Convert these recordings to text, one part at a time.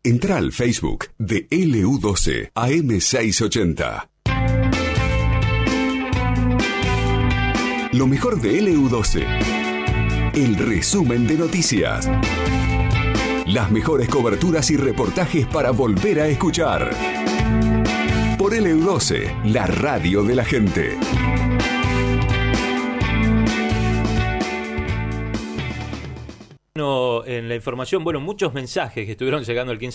Entra al Facebook de LU12 AM680. Lo mejor de LU12. El resumen de noticias. Las mejores coberturas y reportajes para volver a escuchar. Por LU12, la radio de la gente. En la información, muchos mensajes que estuvieron llegando al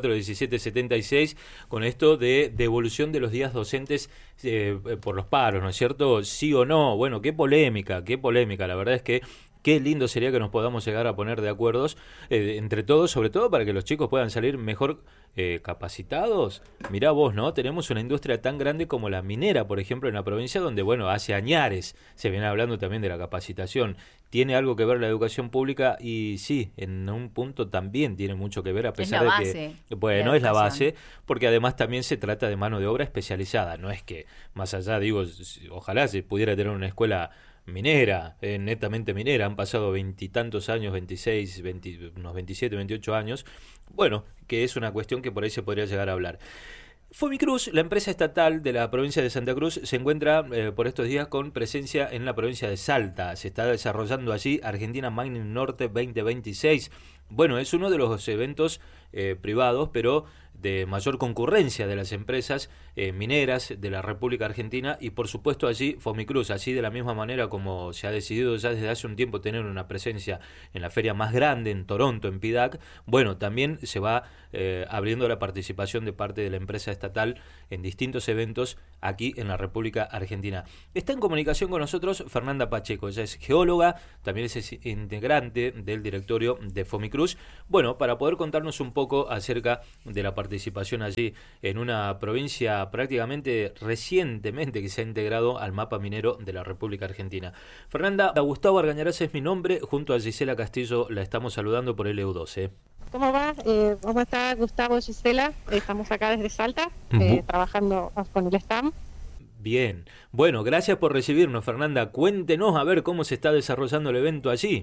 1534-1776 con esto de devolución de los días docentes por los paros, ¿no es cierto? Sí o no. Bueno, qué polémica. La verdad es que qué lindo sería que nos podamos llegar a poner de acuerdo entre todos, sobre todo para que los chicos puedan salir mejor capacitados. Mirá vos, ¿no? Tenemos una industria tan grande como la minera, por ejemplo, en la provincia, donde, hace añares se viene hablando también de la capacitación. Tiene algo que ver la educación pública y sí, en un punto también tiene mucho que ver, a pesar de que, es la base, porque además también se trata de mano de obra especializada. No es que, más allá, ojalá se pudiera tener una escuela minera, netamente minera, han pasado 20 y tantos años, 26, unos 27, 28 años, que es una cuestión que por ahí se podría llegar a hablar. Fomicruz, la empresa estatal de la provincia de Santa Cruz, se encuentra por estos días con presencia en la provincia de Salta. Se está desarrollando allí Argentina Mining Norte 2026. Es uno de los eventos privados, pero de mayor concurrencia de las empresas mineras de la República Argentina, y por supuesto allí Fomicruz, así de la misma manera como se ha decidido ya desde hace un tiempo tener una presencia en la feria más grande en Toronto, en PDAC, también se va abriendo la participación de parte de la empresa estatal en distintos eventos aquí en la República Argentina. Está en comunicación con nosotros Fernanda Pacheco, ella es geóloga, también es integrante del directorio de Fomicruz, para poder contarnos un poco acerca de la participación allí en una provincia prácticamente recientemente que se ha integrado al mapa minero de la República Argentina. Fernanda, Gustavo Argañarás es mi nombre, junto a Gisela Castillo la estamos saludando por LU12. ¿Cómo va? ¿Cómo está Gustavo, Gisela? Estamos acá desde Salta, trabajando con el STAM. Bien. Gracias por recibirnos, Fernanda. Cuéntenos a ver cómo se está desarrollando el evento allí.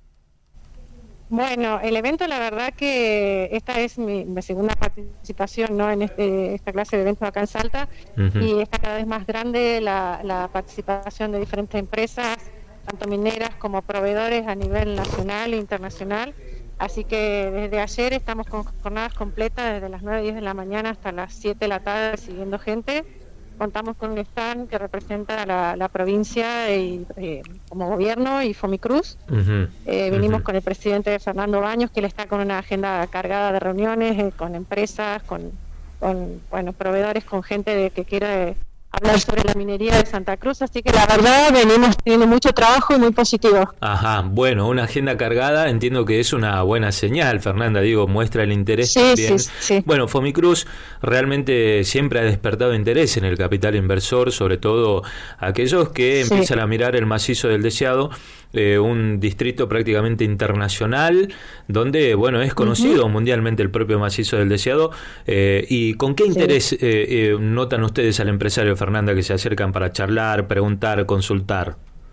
El evento, la verdad que esta es mi segunda participación, ¿no?, en esta clase de eventos acá en Salta, y está cada vez más grande la participación de diferentes empresas, tanto mineras como proveedores a nivel nacional e internacional. Así que desde ayer estamos con jornadas completas, desde las 9:10 de la mañana hasta las 7 de la tarde, recibiendo gente. Contamos con un stand que representa la provincia como gobierno y Fomicruz. Vinimos con el presidente Fernando Baños, que él está con una agenda cargada de reuniones con empresas, con proveedores, con gente que quiere hablar sobre la minería de Santa Cruz, así que la verdad venimos teniendo mucho trabajo y muy positivo. Una agenda cargada, entiendo que es una buena señal, Fernanda, muestra el interés también. Sí. Fomicruz realmente siempre ha despertado interés en el capital inversor, sobre todo aquellos que empiezan a mirar el macizo del Deseado, un distrito prácticamente internacional, donde es conocido mundialmente el propio macizo del Deseado. ¿Y con qué interés notan ustedes al empresario, Fernanda, que se acercan para charlar, preguntar, consultar?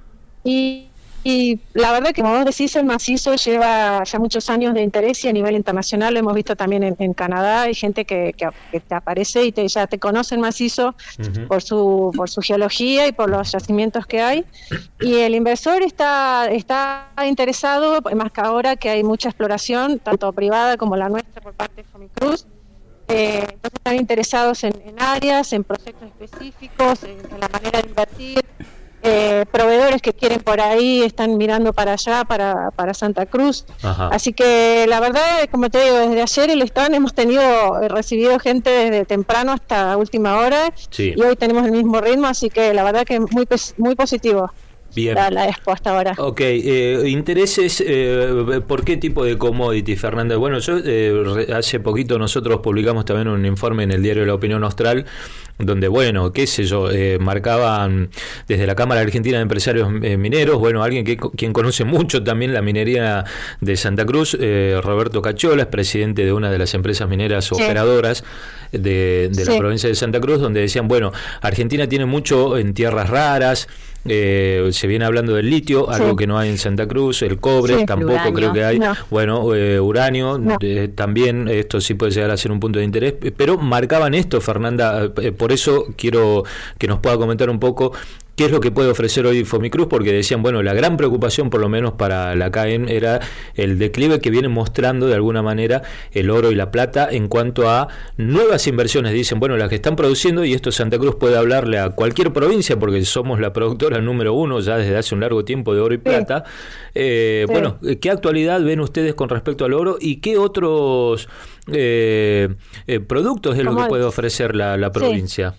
Y la verdad que, como vos decís, el macizo lleva ya muchos años de interés, y a nivel internacional lo hemos visto también en Canadá. Hay gente que te aparece y ya te conoce el macizo por su geología y por los yacimientos que hay, y el inversor está interesado, más que ahora que hay mucha exploración, tanto privada como la nuestra por parte de Fomicruz. Entonces están interesados en áreas, en proyectos específicos, en la manera de invertir. Proveedores que quieren por ahí están mirando para allá, para Santa Cruz. Así que la verdad, como te digo, desde ayer el stand hemos recibido gente desde temprano hasta última hora, y hoy tenemos el mismo ritmo, así que la verdad que muy positivo. Bien. La expo hasta ahora. Ok, intereses, ¿por qué tipo de commodity, Fernanda? Hace poquito nosotros publicamos también un informe en el diario La Opinión Austral, donde, marcaban desde la Cámara Argentina de Empresarios Mineros, alguien quien conoce mucho también la minería de Santa Cruz, Roberto Cachola, es presidente de una de las empresas mineras operadoras de la provincia de Santa Cruz, donde decían, Argentina tiene mucho en tierras raras, se viene hablando del litio, algo que no hay en Santa Cruz, el cobre tampoco uranio, creo que hay, uranio también, esto sí puede llegar a ser un punto de interés, pero marcaban esto, Fernanda, por eso quiero que nos pueda comentar un poco qué es lo que puede ofrecer hoy Fomicruz, porque decían, bueno, la gran preocupación por lo menos para la CAEM era el declive que viene mostrando de alguna manera el oro y la plata en cuanto a nuevas inversiones. Dicen, bueno, las que están produciendo, y esto Santa Cruz puede hablarle a cualquier provincia porque somos la productora número 1 ya desde hace un largo tiempo de oro y plata. Bueno, ¿qué actualidad ven ustedes con respecto al oro y qué otros productos es lo que puede ofrecer la provincia?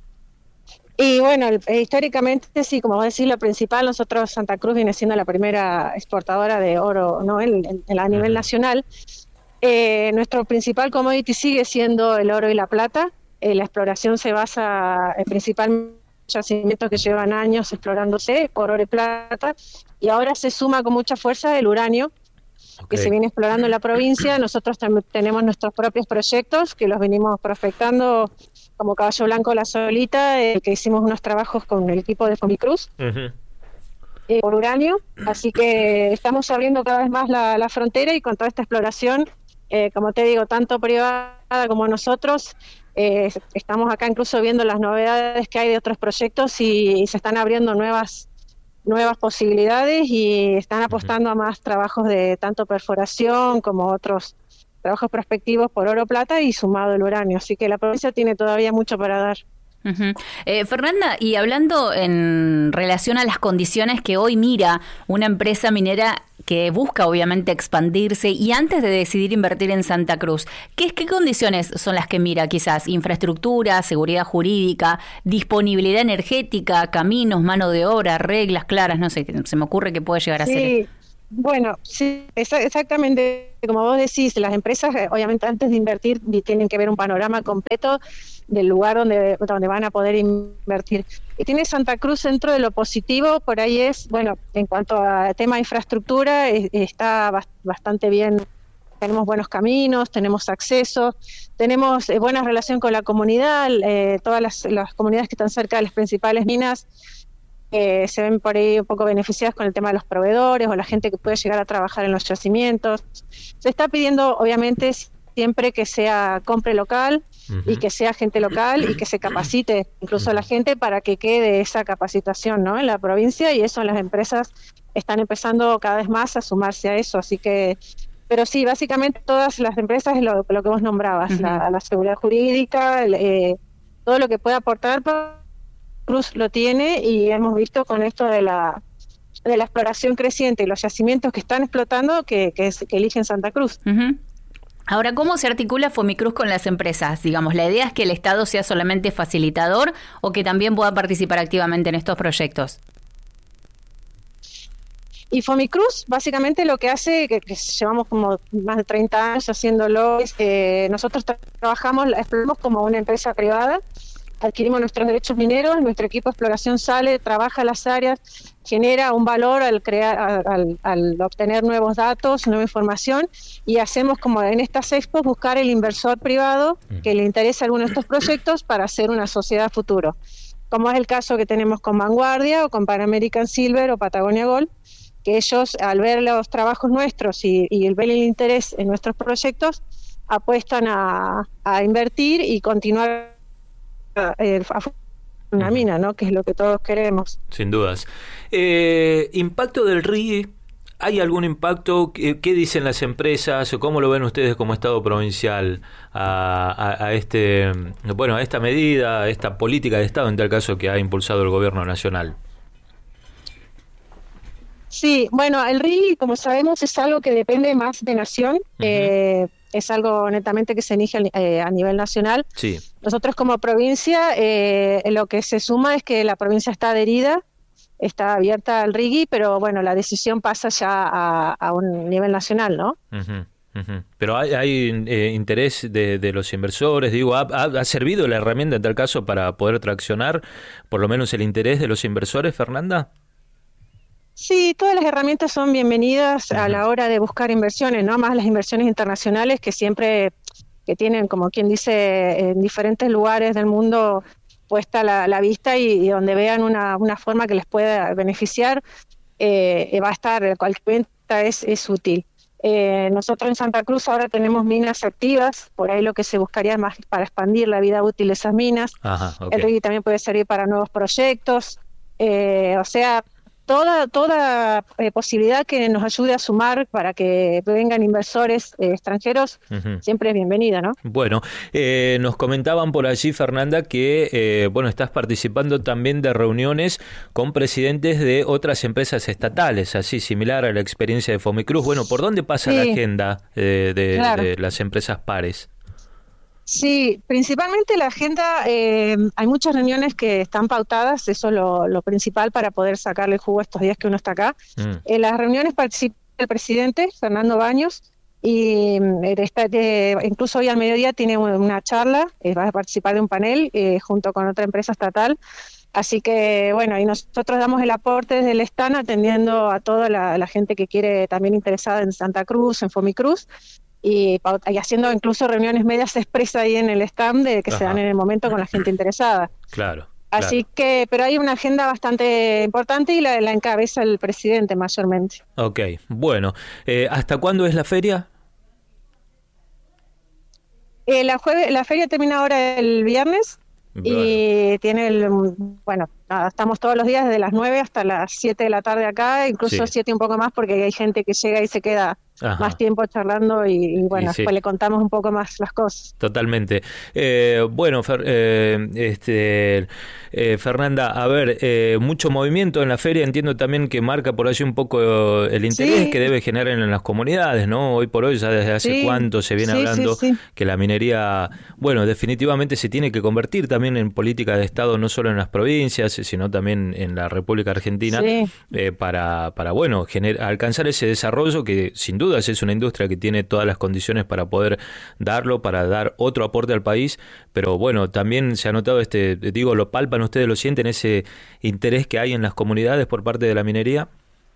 Y bueno, históricamente, sí, como vos decís, lo principal, nosotros, Santa Cruz viene siendo la primera exportadora de oro, ¿no? A nivel nacional. Nuestro principal commodity sigue siendo el oro y la plata. La exploración se basa principalmente en yacimientos que llevan años explorándose por oro y plata, y ahora se suma con mucha fuerza el uranio, que se viene explorando en la provincia. Nosotros también tenemos nuestros propios proyectos que los venimos prospectando como Caballo Blanco La Solita, que hicimos unos trabajos con el equipo de Fomicruz por uranio, así que estamos abriendo cada vez más la frontera, y con toda esta exploración, como te digo, tanto privada como nosotros, estamos acá incluso viendo las novedades que hay de otros proyectos, y se están abriendo nuevas posibilidades, y están apostando a más trabajos de tanto perforación como otros trabajos prospectivos por oro, plata y sumado el uranio. Así que la provincia tiene todavía mucho para dar. Fernanda, y hablando en relación a las condiciones que hoy mira una empresa minera que busca obviamente expandirse, y antes de decidir invertir en Santa Cruz, ¿qué condiciones son las que mira? Quizás infraestructura, seguridad jurídica, disponibilidad energética, caminos, mano de obra, reglas claras, no sé, se me ocurre que puede llegar a ser. Bueno, sí, exactamente como vos decís, las empresas obviamente antes de invertir tienen que ver un panorama completo del lugar donde van a poder invertir. Y tiene Santa Cruz, dentro de lo positivo, por ahí es, bueno, en cuanto a tema de infraestructura, está bastante bien. Tenemos buenos caminos, tenemos acceso, tenemos buena relación con la comunidad, todas las comunidades que están cerca de las principales minas se ven por ahí un poco beneficiadas con el tema de los proveedores o la gente que puede llegar a trabajar en los yacimientos. Se está pidiendo, obviamente, siempre que sea compre local y que sea gente local y que se capacite incluso a la gente para que quede esa capacitación, ¿no?, en la provincia, y eso las empresas están empezando cada vez más a sumarse a eso. Así que, pero sí, básicamente todas las empresas es lo que vos nombrabas, la seguridad jurídica, todo lo que pueda aportar. Cruz lo tiene, y hemos visto con esto de la exploración creciente y los yacimientos que están explotando que eligen Santa Cruz. Ahora, ¿cómo se articula Fomicruz con las empresas? Digamos, ¿la idea es que el Estado sea solamente facilitador o que también pueda participar activamente en estos proyectos? Y Fomicruz básicamente lo que hace, que llevamos como más de 30 años haciéndolo, es nosotros exploramos como una empresa privada. Adquirimos nuestros derechos mineros, nuestro equipo de exploración sale, trabaja las áreas, genera un valor al obtener nuevos datos, nueva información, y hacemos, como en estas expos, buscar el inversor privado que le interese alguno de estos proyectos para hacer una sociedad futuro, como es el caso que tenemos con Vanguardia o con Pan American Silver o Patagonia Gold, que ellos, al ver los trabajos nuestros y ver el interés en nuestros proyectos, apuestan a invertir y continuar una mina, ¿no?, que es lo que todos queremos. Sin dudas. Impacto del RIGI, ¿hay algún impacto? ¿Qué dicen las empresas? ¿Cómo lo ven ustedes como Estado provincial a esta medida, a esta política de Estado, en tal caso, que ha impulsado el gobierno nacional? Sí, bueno, el RIGI, como sabemos, es algo que depende más de nación. Es algo netamente que se elige a nivel nacional. Sí. Nosotros como provincia, lo que se suma es que la provincia está adherida, está abierta al RIGI, pero bueno, la decisión pasa ya a un nivel nacional, ¿no? Pero hay interés de los inversores, digo, ¿ha servido la herramienta en tal caso para poder traccionar por lo menos el interés de los inversores, Fernanda? Sí, todas las herramientas son bienvenidas a la hora de buscar inversiones, ¿no? Más las inversiones internacionales que siempre, que tienen, como quien dice, en diferentes lugares del mundo puesta la vista y donde vean una forma que les pueda beneficiar, va a estar, cualquier venta es útil. Nosotros en Santa Cruz ahora tenemos minas activas, por ahí lo que se buscaría es más para expandir la vida útil de esas minas. Ajá, okay. El RIGI también puede servir para nuevos proyectos, o sea, toda posibilidad que nos ayude a sumar para que vengan inversores extranjeros, siempre es bienvenida, ¿no? Bueno, nos comentaban por allí, Fernanda, que estás participando también de reuniones con presidentes de otras empresas estatales, así similar a la experiencia de Fomicruz. Bueno, ¿por dónde pasa la agenda de las empresas pares? Sí, principalmente la agenda, hay muchas reuniones que están pautadas, eso es lo principal para poder sacarle jugo estos días que uno está acá. En las reuniones participa el presidente, Fernando Baños, y incluso hoy al mediodía tiene una charla, va a participar de un panel junto con otra empresa estatal. Así que, bueno, y nosotros damos el aporte desde el stand atendiendo a toda la gente que quiere, también interesada en Santa Cruz, en Fomicruz, y haciendo incluso reuniones medias expresas ahí en el stand que se dan en el momento con la gente interesada. Claro. Así que, pero hay una agenda bastante importante y la encabeza el presidente mayormente. Ok, bueno. ¿Hasta cuándo es la feria? La feria termina ahora el viernes. Y tiene estamos todos los días desde las 9 hasta las 7 de la tarde acá, incluso 7 un poco más porque hay gente que llega y se queda más tiempo charlando y después le contamos un poco más las cosas. Totalmente. Fernanda, a ver, mucho movimiento en la feria, entiendo también que marca por allí un poco el interés que debe generar en las comunidades, ¿no? Hoy por hoy, ya desde hace cuánto se viene hablando que la minería, definitivamente se tiene que convertir también en política de Estado, no solo en las provincias, sino también en la República Argentina, para alcanzar ese desarrollo que sin duda es una industria que tiene todas las condiciones para poder darlo, para dar otro aporte al país, pero también se ha notado lo palpan ustedes, lo sienten, ese interés que hay en las comunidades por parte de la minería.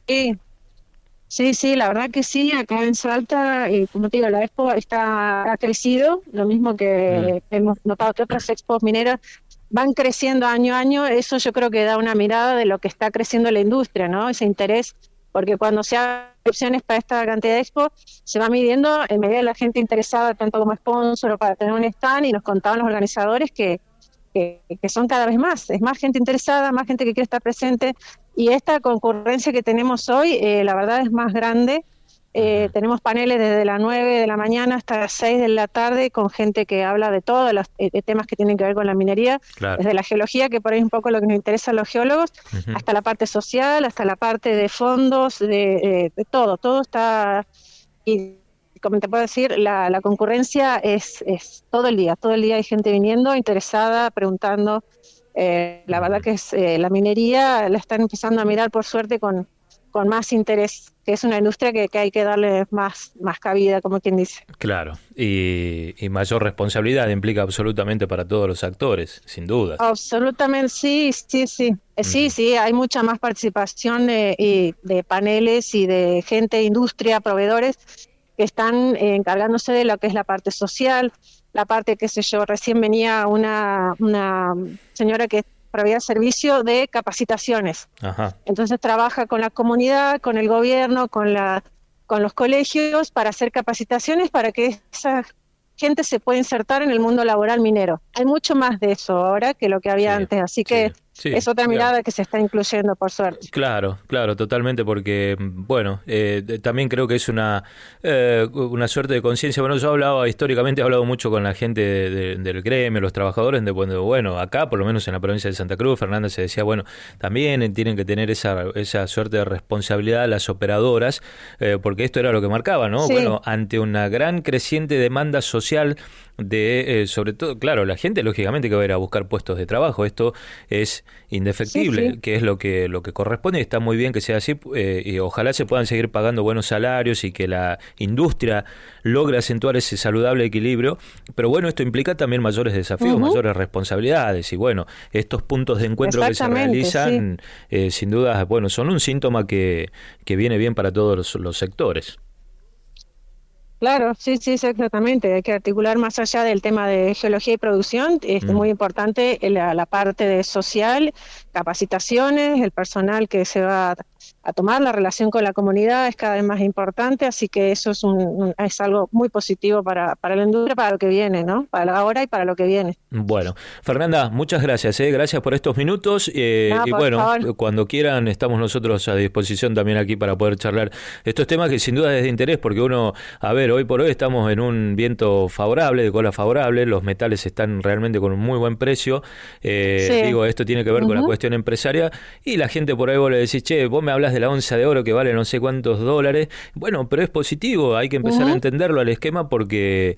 Sí, la verdad que sí, acá en Salta, como te digo, la expo ha crecido, lo mismo que hemos notado que otras expos mineras van creciendo año a año. Eso yo creo que da una mirada de lo que está creciendo la industria, ¿no? Ese interés, porque cuando se hacen opciones para esta cantidad de expo, se va midiendo en medida de la gente interesada, tanto como sponsor o para tener un stand, y nos contaban los organizadores que son cada vez más, es más gente interesada, más gente que quiere estar presente, y esta concurrencia que tenemos hoy, la verdad es más grande. Tenemos paneles desde las 9 de la mañana hasta las 6 de la tarde con gente que habla de todos los temas que tienen que ver con la minería, desde la geología, que por ahí es un poco lo que nos interesa a los geólogos, hasta la parte social, hasta la parte de fondos, de todo está. Y como te puedo decir, la concurrencia es todo el día hay gente viniendo, interesada, preguntando. La verdad que la minería la están empezando a mirar, por suerte, con más interés, que es una industria que hay que darle más cabida, como quien dice. Claro, y mayor responsabilidad implica absolutamente para todos los actores, sin duda. Absolutamente, sí. Sí, hay mucha más participación de paneles y de gente, industria, proveedores, que están encargándose de lo que es la parte social, la parte, recién venía una señora que provee servicio de capacitaciones. Entonces trabaja con la comunidad, con el gobierno, con los colegios para hacer capacitaciones para que esa gente se pueda insertar en el mundo laboral minero. Hay mucho más de eso ahora que lo que había antes, así que es otra mirada que se está incluyendo, por suerte. Claro, totalmente, porque, también creo que es una suerte de conciencia. Yo históricamente he hablado mucho con la gente del gremio, los trabajadores, acá, por lo menos en la provincia de Santa Cruz, Fernanda se decía, también tienen que tener esa suerte de responsabilidad las operadoras, porque esto era lo que marcaba, ¿no? Sí. Ante una gran creciente demanda social sobre todo, claro, la gente lógicamente que va a ir a buscar puestos de trabajo, esto es indefectible, que es lo que corresponde, y está muy bien que sea así, y ojalá se puedan seguir pagando buenos salarios y que la industria logre acentuar ese saludable equilibrio, pero esto implica también mayores desafíos, mayores responsabilidades, y estos puntos de encuentro que se realizan, sin duda, son un síntoma que viene bien para todos los sectores. Claro, sí, exactamente. Hay que articular más allá del tema de geología y producción. Es muy importante la parte de social, capacitaciones, el personal que se va a tomar, la relación con la comunidad es cada vez más importante, así que eso es algo muy positivo para la industria, para lo que viene, ¿no? Para ahora y para lo que viene. Bueno, Fernanda, muchas gracias, gracias por estos minutos y bueno, favor. Cuando quieran estamos nosotros a disposición también aquí para poder charlar estos temas que sin duda es de interés, porque uno, a ver, hoy por hoy estamos en un viento favorable, de cola favorable, los metales están realmente con un muy buen precio, digo, esto tiene que ver con la cuestión empresaria y la gente por ahí vos le decís, che, vos me hablas de la onza de oro que vale no sé cuántos dólares, bueno, pero es positivo, hay que empezar a entenderlo al esquema porque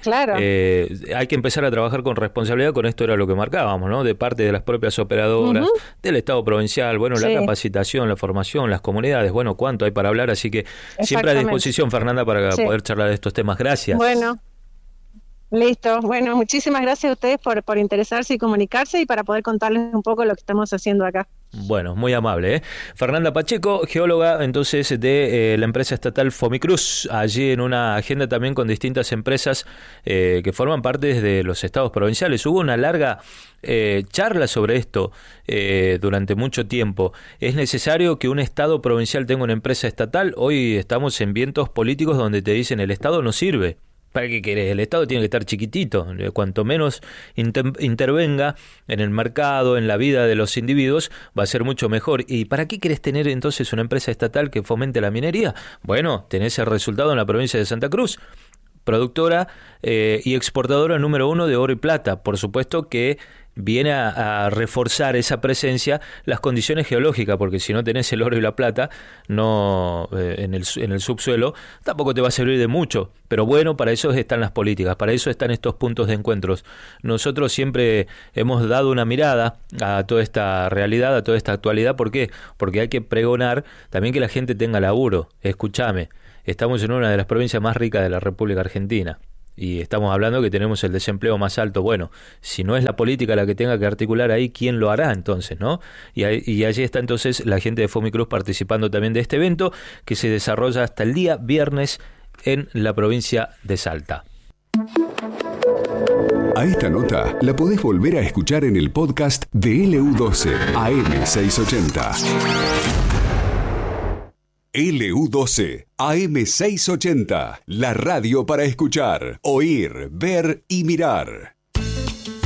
hay que empezar a trabajar con responsabilidad, con esto era lo que marcábamos, ¿no? De parte de las propias operadoras, del Estado provincial, bueno, la capacitación, la formación, las comunidades, bueno, cuánto hay para hablar, así que siempre a disposición, Fernanda, para poder charlar de estos temas. Gracias. Bueno. Listo. Bueno, muchísimas gracias a ustedes por interesarse y comunicarse y para poder contarles un poco lo que estamos haciendo acá. Bueno, muy amable. Fernanda Pacheco, geóloga entonces de la empresa estatal Fomicruz, allí en una agenda también con distintas empresas que forman parte de los estados provinciales. Hubo una larga charla sobre esto durante mucho tiempo. ¿Es necesario que un estado provincial tenga una empresa estatal? Hoy estamos en vientos políticos donde te dicen el estado no sirve. ¿Para qué querés? El Estado tiene que estar chiquitito. Cuanto menos intervenga en el mercado, en la vida de los individuos, va a ser mucho mejor. ¿Y para qué querés tener entonces una empresa estatal que fomente la minería? Bueno, tenés el resultado en la provincia de Santa Cruz. Productora y exportadora número 1 de oro y plata. Por supuesto que viene a reforzar esa presencia las condiciones geológicas, porque si no tenés el oro y la plata no en el subsuelo, tampoco te va a servir de mucho. Pero bueno, para eso están las políticas, para eso están estos puntos de encuentros. Nosotros siempre hemos dado una mirada a toda esta realidad, a toda esta actualidad. ¿Por qué? Porque hay que pregonar también que la gente tenga laburo. Escúchame, estamos en una de las provincias más ricas de la República Argentina. Y estamos hablando que tenemos el desempleo más alto. Bueno, si no es la política la que tenga que articular ahí, ¿quién lo hará entonces, no? Y allí está entonces la gente de Fomicruz participando también de este evento que se desarrolla hasta el día viernes en la provincia de Salta. A esta nota la podés volver a escuchar en el podcast de LU12 AM680. LU12 AM680, la radio para escuchar, oír, ver y mirar.